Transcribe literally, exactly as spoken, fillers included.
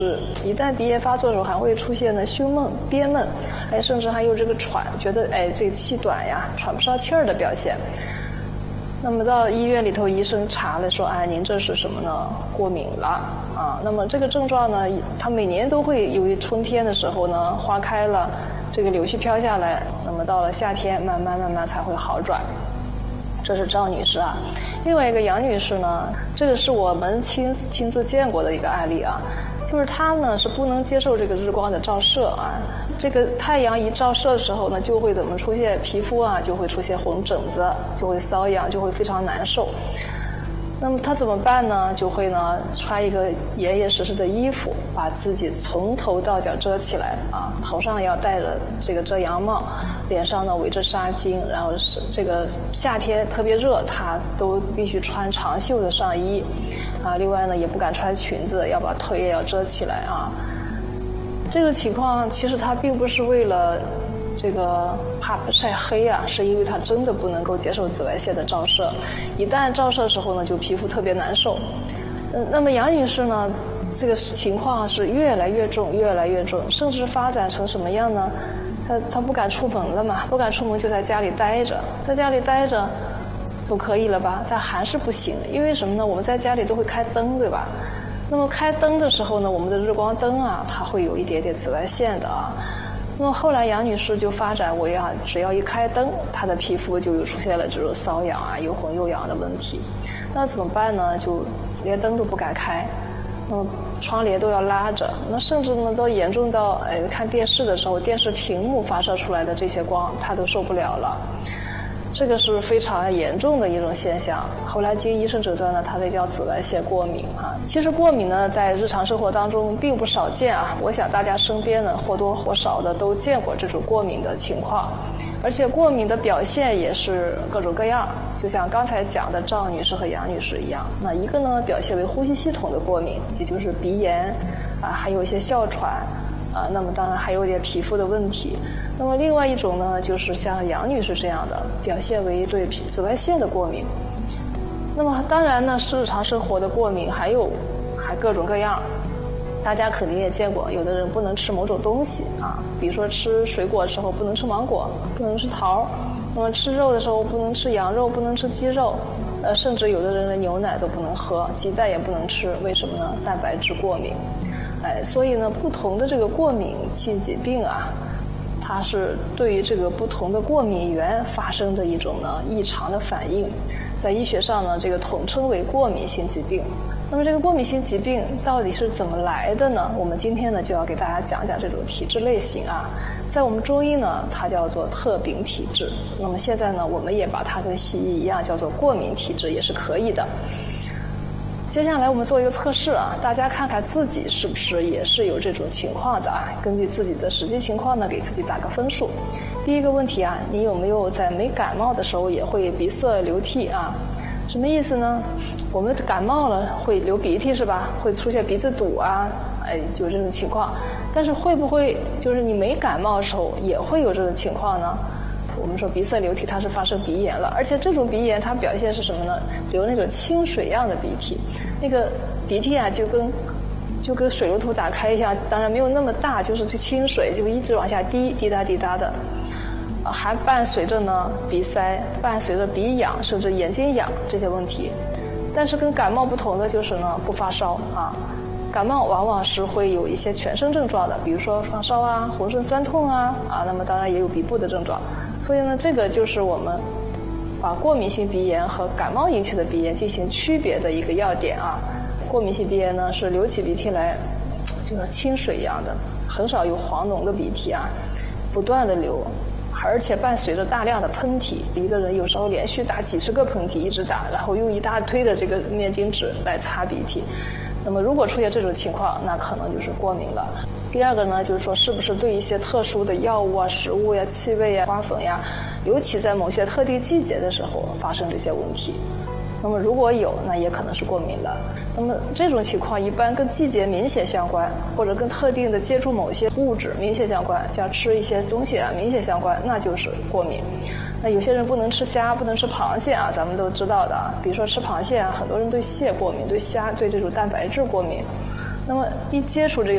是一旦鼻炎发作的时候，还会出现呢胸闷、憋闷，哎，甚至还有这个喘，觉得哎这个气短呀，喘不上气儿的表现。那么到医院里头，医生查了说，哎，您这是什么呢？过敏了啊。那么这个症状呢，它每年都会由于春天的时候呢，花开了，这个柳絮飘下来，那么到了夏天，慢慢慢慢才会好转。这是赵女士啊。另外一个杨女士呢，这个是我们亲亲自见过的一个案例啊。就是她呢是不能接受这个日光的照射啊，这个太阳一照射的时候呢，就会怎么出现皮肤啊，就会出现红疹子，就会瘙痒，就会非常难受。那么她怎么办呢？就会呢穿一个严严实实的衣服，把自己从头到脚遮起来啊，头上要戴着这个遮阳帽，脸上呢围着纱巾，然后是这个夏天特别热，她都必须穿长袖的上衣啊。另外呢，也不敢穿裙子，要把腿也要遮起来啊。这个情况其实她并不是为了这个怕晒黑啊，是因为她真的不能够接受紫外线的照射，一旦照射的时候呢，就皮肤特别难受。嗯，那么杨女士呢，这个情况是越来越重，越来越重，甚至发展成什么样呢？她她不敢出门了嘛，不敢出门就在家里待着，在家里待着总可以了吧？但还是不行，因为什么呢？我们在家里都会开灯，对吧？那么开灯的时候呢，我们的日光灯啊，它会有一点点紫外线的啊。那么后来杨女士就发展为啊，只要一开灯，她的皮肤就有出现了这种瘙痒啊、又红又痒的问题。那怎么办呢？就连灯都不敢开，那么窗帘都要拉着。那甚至呢，都严重到哎，看电视的时候，电视屏幕发射出来的这些光，她都受不了了。这个是非常严重的一种现象。后来经医生诊断呢，它这叫紫外线过敏啊。其实过敏呢，在日常生活当中并不少见啊。我想大家身边呢或多或少的都见过这种过敏的情况，而且过敏的表现也是各种各样。就像刚才讲的赵女士和杨女士一样，那一个呢表现为呼吸系统的过敏，也就是鼻炎啊，还有一些哮喘啊，那么当然还有一点皮肤的问题。那么另外一种呢，就是像杨女士这样的，表现为对紫外线的过敏。那么当然呢，日常生活的过敏还有还各种各样，大家肯定也见过，有的人不能吃某种东西啊，比如说吃水果的时候不能吃芒果，不能吃桃，那么吃肉的时候不能吃羊肉，不能吃鸡肉，呃，甚至有的人的牛奶都不能喝，鸡蛋也不能吃，为什么呢？蛋白质过敏。哎，所以呢，不同的这个过敏性疾病啊，它是对于这个不同的过敏源发生的一种呢异常的反应，在医学上呢，这个统称为过敏性疾病。那么这个过敏性疾病到底是怎么来的呢？我们今天呢就要给大家讲讲这种体质类型啊。在我们中医呢，它叫做特禀体质。那么现在呢，我们也把它跟西医一样叫做过敏体质，也是可以的。接下来我们做一个测试啊，大家看看自己是不是也是有这种情况的啊？根据自己的实际情况呢，给自己打个分数。第一个问题啊，你有没有在没感冒的时候也会鼻塞流涕啊？什么意思呢？我们感冒了会流鼻涕是吧？会出现鼻子堵啊，哎，就这种情况。但是会不会就是你没感冒的时候也会有这种情况呢？我们说鼻塞流涕，它是发生鼻炎了，而且这种鼻炎它表现是什么呢？流那种清水样的鼻涕，那个鼻涕啊就跟就跟水龙头打开一样，当然没有那么大，就是这清水就一直往下滴，滴答滴答的，啊，还伴随着呢鼻塞，伴随着鼻痒，甚至眼睛痒这些问题。但是跟感冒不同的就是呢不发烧啊。感冒往往是会有一些全身症状的，比如说发烧啊、浑身酸痛啊，啊，那么当然也有鼻部的症状。所以呢，这个就是我们把过敏性鼻炎和感冒引起的鼻炎进行区别的一个要点啊。过敏性鼻炎呢是流起鼻涕来，就是清水一样的，很少有黄浓的鼻涕啊，不断的流，而且伴随着大量的喷嚏。一个人有时候连续打几十个喷嚏，一直打，然后用一大堆的这个面巾纸来擦鼻涕。那么如果出现这种情况，那可能就是过敏了。第二个呢，就是说是不是对一些特殊的药物啊、食物呀、气味呀、花粉呀，尤其在某些特定季节的时候发生这些问题。那么如果有，那也可能是过敏了。那么这种情况一般跟季节明显相关，或者跟特定的接触某些物质明显相关，像吃一些东西啊明显相关，那就是过敏。那有些人不能吃虾，不能吃螃蟹啊，咱们都知道的啊。比如说吃螃蟹啊，很多人对蟹过敏，对虾对这种蛋白质过敏。那么一接触这个